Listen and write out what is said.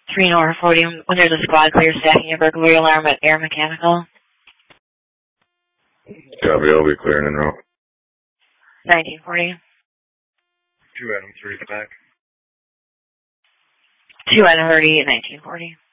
3 Nora 40, when there's a squad clear stacking a burglary alarm at Air Mechanical. Copy, I'll be clearing en route. 1940. 2 Adam 3 back. 2 Adam 30, 1940.